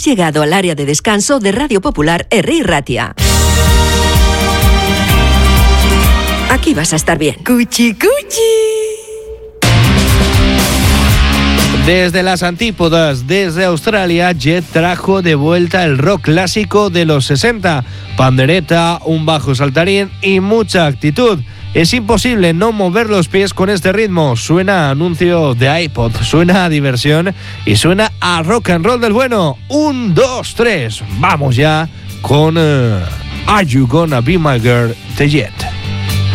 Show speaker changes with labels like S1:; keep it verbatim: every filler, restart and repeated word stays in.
S1: Has llegado al área de descanso de Radio Popular Herri Ratia. Aquí vas a estar bien.
S2: Cuchi, cuchi.
S3: Desde las antípodas, desde Australia, Jet trajo de vuelta el rock clásico de los sesenta. Pandereta, un bajo saltarín y mucha actitud. Es imposible no mover los pies con este ritmo. Suena a anuncio de iPod, suena a diversión y suena a rock and roll del bueno. Un, dos, tres. Vamos ya con uh, Are You Gonna Be My Girl de Jet.